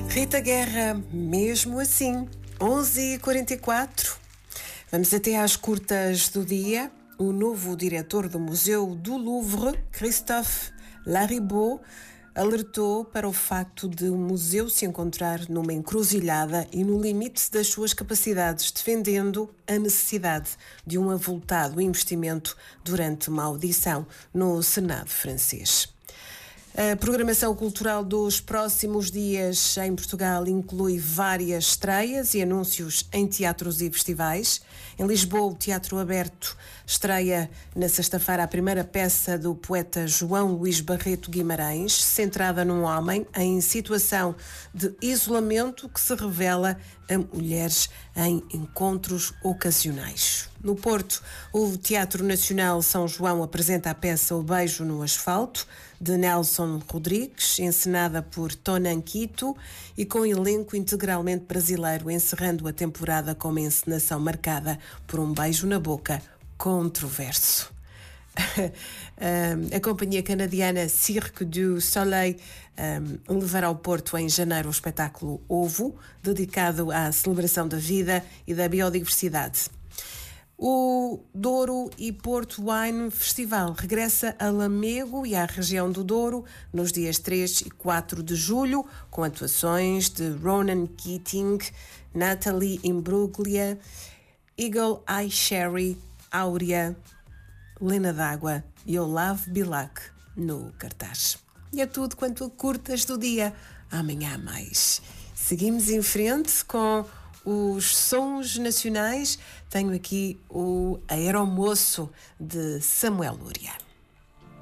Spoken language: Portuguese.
Rita Guerra, mesmo assim, 11h44. Vamos até às curtas do dia. O novo diretor do Museu do Louvre, Christophe Lariboud, alertou para o facto de o museu se encontrar numa encruzilhada e no limite das suas capacidades, defendendo a necessidade de um avultado investimento durante uma audição no Senado francês. A programação cultural dos próximos dias em Portugal inclui várias estreias e anúncios em teatros e festivais. Em Lisboa, o Teatro Aberto estreia na sexta-feira a primeira peça do poeta João Luís Barreto Guimarães, centrada num homem em situação de isolamento que se revela a mulheres em encontros ocasionais. No Porto, o Teatro Nacional São João apresenta a peça O Beijo no Asfalto, de Nelson Rodrigues, encenada por Tonan Quito e com elenco integralmente brasileiro, encerrando a temporada com uma encenação marcada por um beijo na boca controverso. A companhia canadiana Cirque du Soleil levará ao Porto em janeiro o espetáculo Ovo, dedicado à celebração da vida e da biodiversidade. O Douro e Porto Wine Festival regressa a Lamego e à região do Douro nos dias 3 e 4 de julho, com atuações de Ronan Keating, Nathalie Imbruglia, Eagle Eye Cherry, Áurea, Lena D'Água e Olavo Bilac no cartaz. E é tudo quanto a curtas do dia. Amanhã há mais. Seguimos em frente com os sons nacionais. Tenho aqui o Aeromoço de Samuel Lúria.